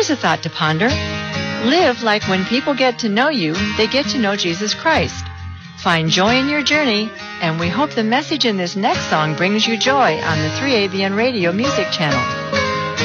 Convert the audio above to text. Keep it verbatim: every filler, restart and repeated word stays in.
Here's a thought to ponder. Live like when people get to know you, they get to know Jesus Christ. Find joy in your journey, and we hope the message in this next song brings you joy on the three A B N Radio Music Channel.